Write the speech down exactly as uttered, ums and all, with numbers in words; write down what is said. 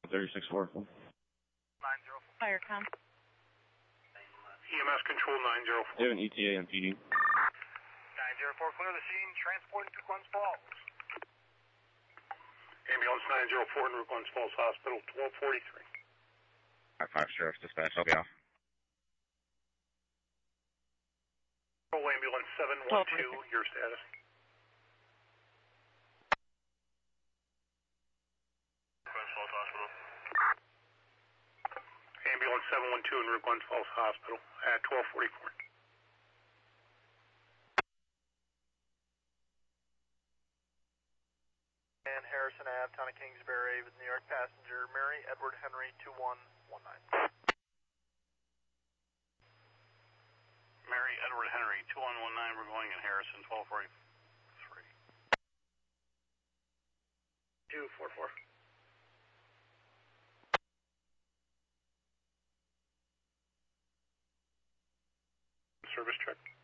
thirty-six four. nine zero four. Fire com. E M S control nine zero four. Do you have an E T A on P D? nine zero four, clear the scene, transported to Glens Falls. Ambulance nine zero four in Glens Falls Hospital, twelve forty-three. Alright, five Sheriff's Dispatch, I'll be off. Control ambulance seven one two, your status. Glens Falls Hospital. Ambulance seven one two in Glens Falls Hospital at twelve forty-four. And Harrison Ave, Town of Kingsbury, with New York passenger Mary Edward Henry two one one nine. Mary Edward Henry two one one nine, we're going in Harrison twelve forty-three. two four four. Service check.